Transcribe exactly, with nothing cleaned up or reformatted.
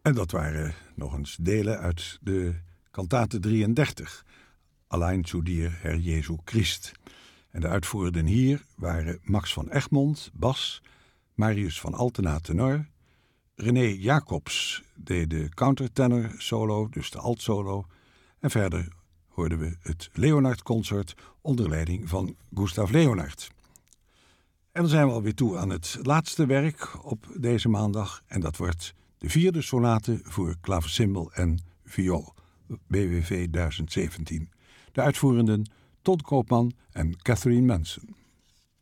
En dat waren nog eens delen uit de kantate drieëndertig, Allein zu dir, Herr Jesu Christ. En de uitvoerenden hier waren Max van Egmond, bas, Marius van Altena, tenor, René Jacobs deed de countertenor solo, dus de altsolo, en verder hoorden we het Leonard-concert onder leiding van Gustav Leonard. En dan zijn we alweer toe aan het laatste werk op deze maandag, en dat wordt de vierde sonate voor klavecimbal en viool, B W V duizend zeventien. De uitvoerenden Todd Koopman en Catherine Manson.